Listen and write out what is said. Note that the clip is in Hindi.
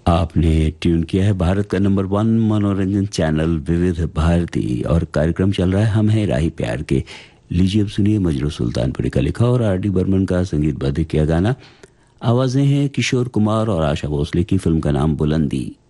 आपने ट्यून किया है भारत का नंबर 1 मनोरंजन चैनल विविध भारती और कार्यक्रम चल रहा है हम हैं राही प्यार के। लीजिए अब सुनिए मजरू सुल्तानपुरी का लिखा और आर डी बर्मन का संगीतबद्ध किया गाना। आवाजें हैं किशोर कुमार और आशा भोसले की। फिल्म का नाम बुलंदी।